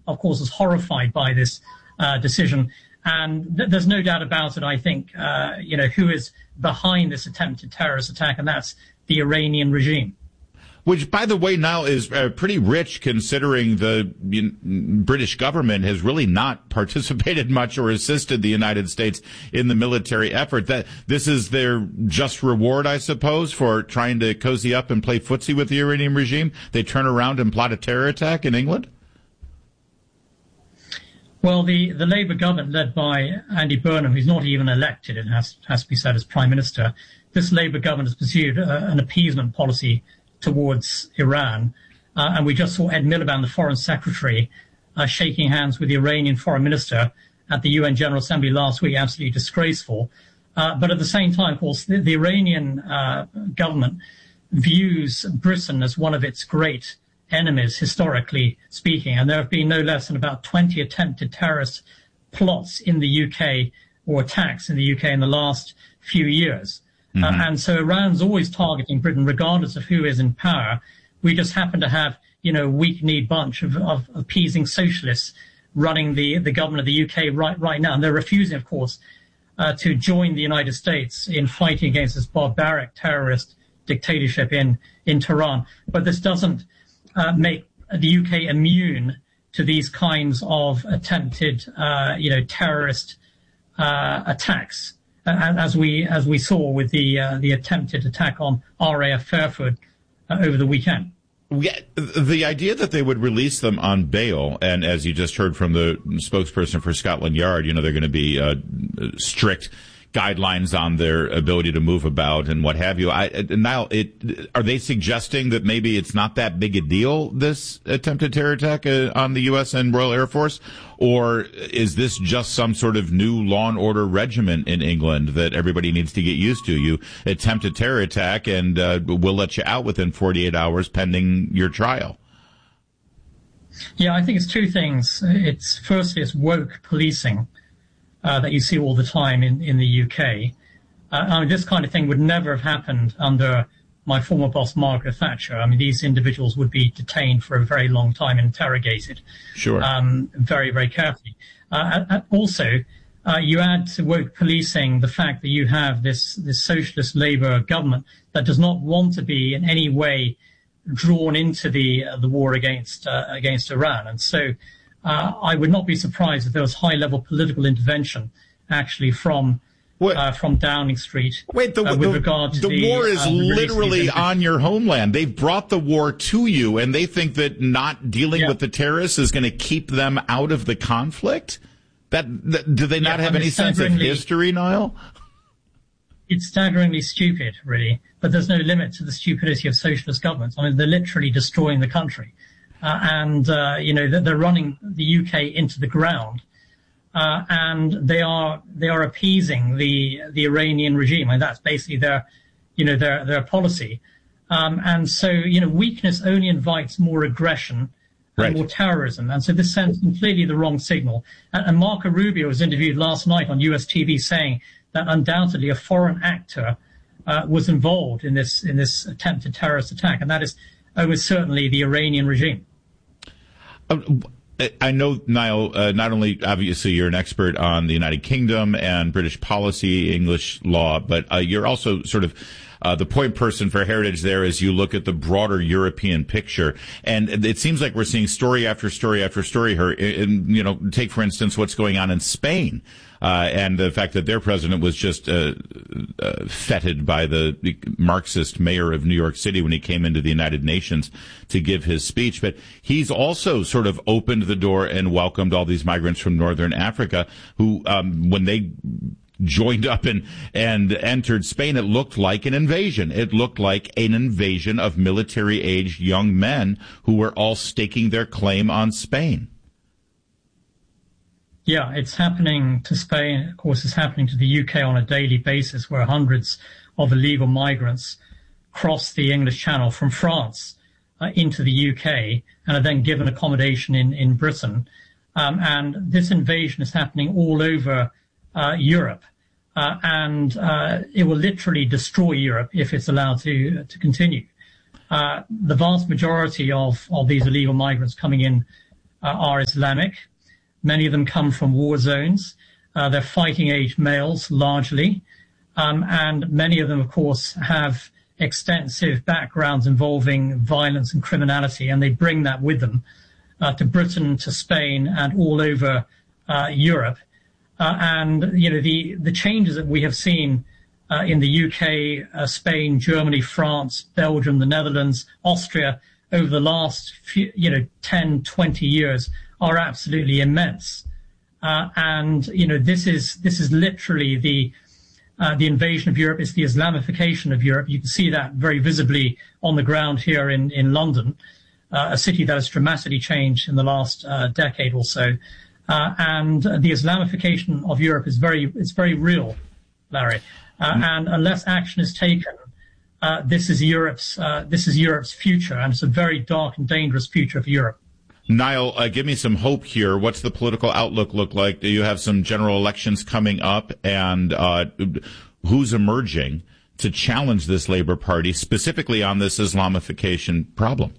of course, is horrified by this decision. And there's no doubt about it, I think, who is behind this attempted terrorist attack, and that's the Iranian regime. Which, by the way, now is pretty rich, considering the British government has really not participated much or assisted the United States in the military effort. That this is their just reward, I suppose, for trying to cozy up and play footsie with the Iranian regime. They turn around and plot a terror attack in England? Well, the Labour government, led by Andy Burnham, who's not even elected, it has to be said, as Prime Minister, this Labour government has pursued an appeasement policy towards Iran. And we just saw Ed Miliband, the Foreign Secretary, shaking hands with the Iranian Foreign Minister at the UN General Assembly last week. Absolutely disgraceful. But at the same time, of course, the Iranian government views Britain as one of its great enemies, historically speaking. And there have been no less than about 20 attempted terrorist plots in the UK, or attacks in the UK, in the last few years. And so Iran's always targeting Britain, regardless of who is in power. We just happen to have, a weak-kneed bunch of appeasing socialists running the government of the UK right now. And they're refusing, of course, to join the United States in fighting against this barbaric terrorist dictatorship in Tehran. But this doesn't make the UK immune to these kinds of attempted, terrorist attacks. As we saw with the attempted attack on RAF Fairford over the weekend. Yeah, the idea that they would release them on bail, and as you just heard from the spokesperson for Scotland Yard, they're going to be strict guidelines on their ability to move about and what have you. Now, are they suggesting that maybe it's not that big a deal, this attempted terror attack on the U.S. and Royal Air Force? Or is this just some sort of new law and order regimen in England that everybody needs to get used to? You attempt a terror attack and we'll let you out within 48 hours pending your trial. Yeah, I think it's two things. Firstly, it's woke policing that you see all the time in the UK. This kind of thing would never have happened under my former boss, Margaret Thatcher. These individuals would be detained for a very long time and interrogated. Sure. Very, very carefully. Also, you add to woke policing the fact that you have this socialist Labour government that does not want to be in any way drawn into the war against Iran. And so I would not be surprised if there was high-level political intervention actually from Downing Street. Wait, the war is literally on your homeland. They've brought the war to you, and they think that not dealing with the terrorists is going to keep them out of the conflict? Do they not have any sense of history, Niall? It's staggeringly stupid, really, but there's no limit to the stupidity of socialist governments. They're literally destroying the country. They're running the UK into the ground. And they are appeasing the Iranian regime, and that's basically their policy. And so weakness only invites more aggression and more terrorism. And so this sends completely the wrong signal. And Marco Rubio was interviewed last night on US TV saying that undoubtedly a foreign actor was involved in this attempted terrorist attack, and that is almost certainly the Iranian regime. I know, Niall, not only obviously you're an expert on the United Kingdom and British policy, English law, but you're also sort of the point person for Heritage there as you look at the broader European picture. And it seems like we're seeing story after story after story here. Take, for instance, what's going on in Spain. And the fact that their president was just feted by the Marxist mayor of New York City when he came into the United Nations to give his speech. But he's also sort of opened the door and welcomed all these migrants from Northern Africa who, when they joined up and entered Spain, it looked like an invasion. It looked like an invasion of military-aged young men who were all staking their claim on Spain. Yeah, it's happening to Spain. Of course, it's happening to the UK on a daily basis, where hundreds of illegal migrants cross the English Channel from France into the UK and are then given accommodation in Britain. And this invasion is happening all over Europe. And it will literally destroy Europe if it's allowed to continue. The vast majority of these illegal migrants coming in are Islamic. Many of them come from war zones. They're fighting-age males, largely. And many of them, of course, have extensive backgrounds involving violence and criminality, and they bring that with them to Britain, to Spain, and all over Europe. And, you know, the changes that we have seen in the UK, Spain, Germany, France, Belgium, the Netherlands, Austria, over the last 10, 20 years are absolutely immense. And, you know, this is literally the invasion of Europe. It's the Islamification of Europe. You can see that very visibly on the ground here in London, a city that has dramatically changed in the last decade or so. And the Islamification of Europe is very real, Larry. And unless action is taken, this is Europe's future, and it's a very dark and dangerous future for Europe. Niall, give me some hope here. What's the political outlook look like? Do you have some general elections coming up, and who's emerging to challenge this Labour Party, specifically on this Islamification problem?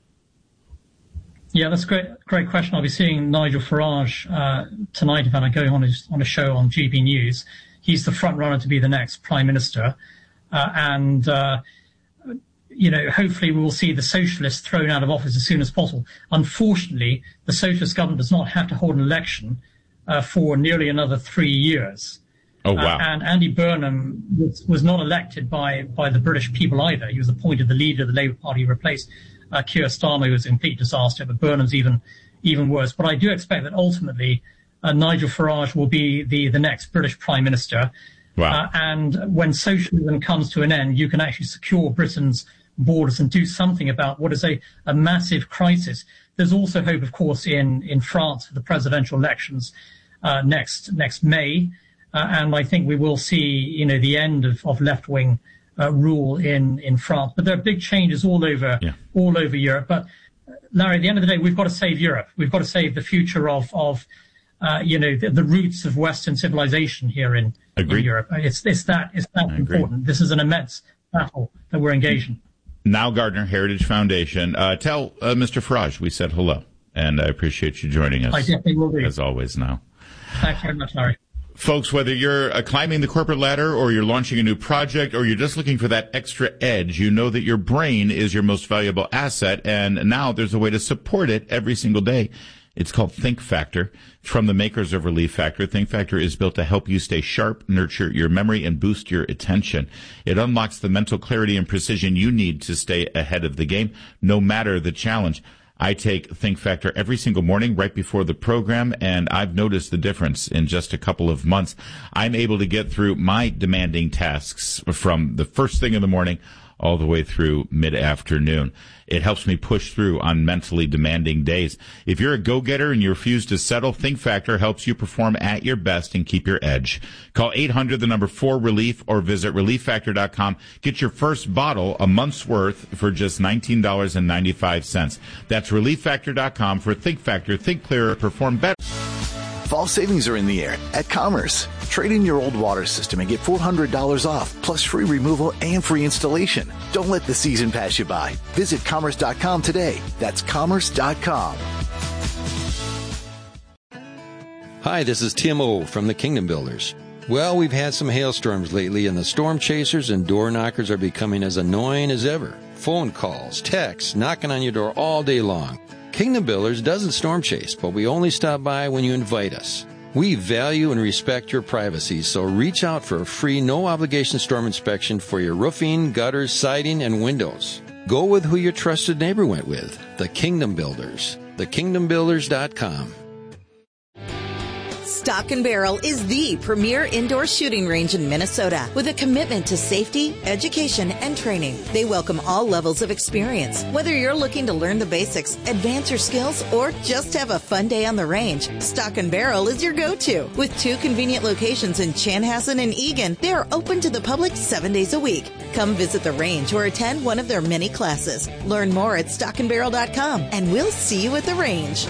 Yeah, that's a great question. I'll be seeing Nigel Farage tonight, if I'm going on a show on GB News. He's the front runner to be the next Prime Minister. And hopefully we will see the socialists thrown out of office as soon as possible. Unfortunately, the socialist government does not have to hold an election for nearly another 3 years. Oh, wow. And Andy Burnham was not elected by the British people either. He was appointed the leader of the Labour Party, replaced Keir Starmer, who was a complete disaster, but Burnham's even worse. But I do expect that ultimately Nigel Farage will be the next British Prime Minister. Wow. And when socialism comes to an end, you can actually secure Britain's borders and do something about what is a massive crisis. There's also hope, of course, in France for the presidential elections next May. And I think we will see, the end of left-wing rule in France. But there are big changes all over Europe. But Larry, at the end of the day, we've got to save Europe. We've got to save the future of the roots of Western civilization here in Europe. It's that important. This is an immense battle that we're engaged in. Niall Gardner, Heritage Foundation. Tell Mr. Farage we said hello, and I appreciate you joining us. I definitely will do. As always now. Thanks very much, Larry. Folks, whether you're climbing the corporate ladder or you're launching a new project or you're just looking for that extra edge, you know that your brain is your most valuable asset, and now there's a way to support it every single day. It's called Think Factor. From the makers of Relief Factor, Think Factor is built to help you stay sharp, nurture your memory, and boost your attention. It unlocks the mental clarity and precision you need to stay ahead of the game, no matter the challenge. I take Think Factor every single morning right before the program, and I've noticed the difference in just a couple of months. I'm able to get through my demanding tasks from the first thing in the morning all the way through mid-afternoon. It helps me push through on mentally demanding days. If you're a go-getter and you refuse to settle, Think Factor helps you perform at your best and keep your edge. Call 800-4RELIEF or visit ReliefFactor.com. Get your first bottle, a month's worth, for just $19.95. That's ReliefFactor.com for Think Factor. Think clearer, perform better. Fall savings are in the air at Commerce. Trade in your old water system and get $400 off, plus free removal and free installation. Don't let the season pass you by. Visit Commerce.com today. That's Commerce.com. Hi, this is Tim O from the Kingdom Builders. Well, we've had some hailstorms lately, and the storm chasers and door knockers are becoming as annoying as ever. Phone calls, texts, knocking on your door all day long. Kingdom Builders doesn't storm chase, but we only stop by when you invite us. We value and respect your privacy, so reach out for a free, no-obligation storm inspection for your roofing, gutters, siding, and windows. Go with who your trusted neighbor went with, the Kingdom Builders. TheKingdomBuilders.com. Stock and Barrel is the premier indoor shooting range in Minnesota with a commitment to safety, education, and training. They welcome all levels of experience. Whether you're looking to learn the basics, advance your skills, or just have a fun day on the range, Stock and Barrel is your go-to. With 2 convenient locations in Chanhassen and Eagan, they are open to the public 7 days a week. Come visit the range or attend one of their many classes. Learn more at stockandbarrel.com, and we'll see you at the range.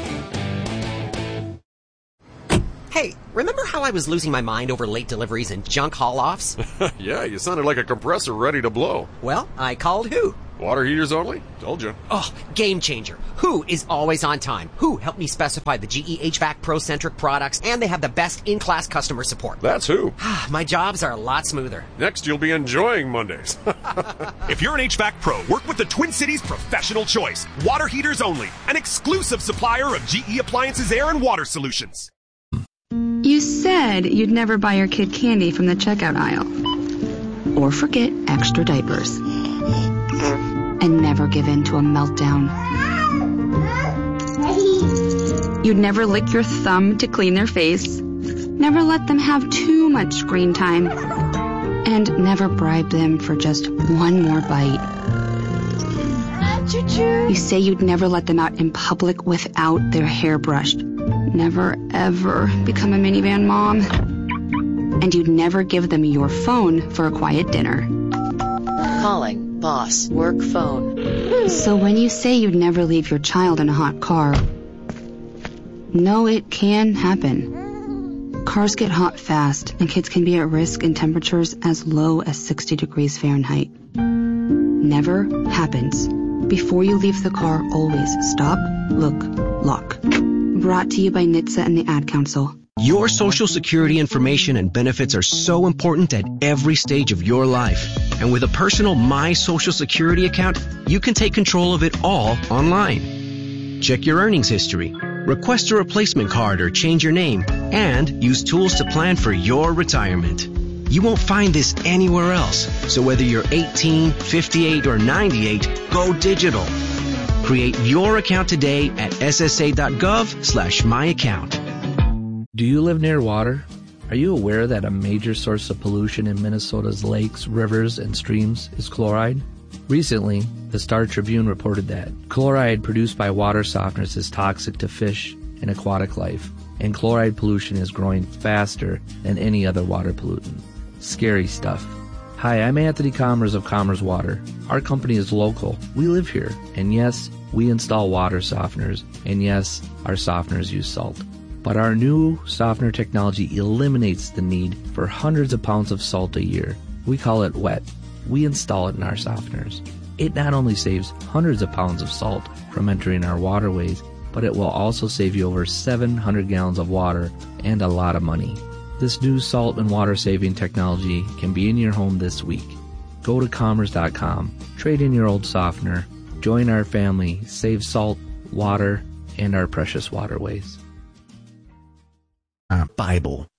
Hey, remember how I was losing my mind over late deliveries and junk haul-offs? Yeah, you sounded like a compressor ready to blow. Well, I called who? Water heaters only? Told you. Oh, game changer. Who is always on time? Who helped me specify the GE HVAC Pro-centric products, and they have the best in-class customer support. That's who. My jobs are a lot smoother. Next, you'll be enjoying Mondays. If you're an HVAC pro, work with the Twin Cities Professional Choice. Water heaters only. An exclusive supplier of GE Appliances Air and Water Solutions. You said you'd never buy your kid candy from the checkout aisle. Or forget extra diapers. And never give in to a meltdown. You'd never lick your thumb to clean their face. Never let them have too much screen time. And never bribe them for just one more bite. You say you'd never let them out in public without their hair brushed. Never, ever become a minivan mom. And you'd never give them your phone for a quiet dinner. Calling boss work phone. So when you say you'd never leave your child in a hot car, no, it can happen. Cars get hot fast, and kids can be at risk in temperatures as low as 60 degrees Fahrenheit. Never happens. Before you leave the car, always stop, look, lock. Brought to you by NHTSA and the Ad Council. Your Social Security information and benefits are so important at every stage of your life. And with a personal My Social Security account, you can take control of it all online. Check your earnings history, request a replacement card or change your name, and use tools to plan for your retirement. You won't find this anywhere else. So whether you're 18, 58, or 98, go digital. Create your account today at ssa.gov/myaccount. Do you live near water? Are you aware that a major source of pollution in Minnesota's lakes, rivers, and streams is chloride? Recently, the Star Tribune reported that chloride produced by water softeners is toxic to fish and aquatic life, and chloride pollution is growing faster than any other water pollutant. Scary stuff. Hi, I'm Anthony Commerce of Commerce Water. Our company is local. We live here. And yes, we install water softeners. And yes, our softeners use salt. But our new softener technology eliminates the need for hundreds of pounds of salt a year. We call it WET. We install it in our softeners. It not only saves hundreds of pounds of salt from entering our waterways, but it will also save you over 700 gallons of water and a lot of money. This new salt and water saving technology can be in your home this week. Go to commerce.com, trade in your old softener, join our family, save salt, water, and our precious waterways. Bible.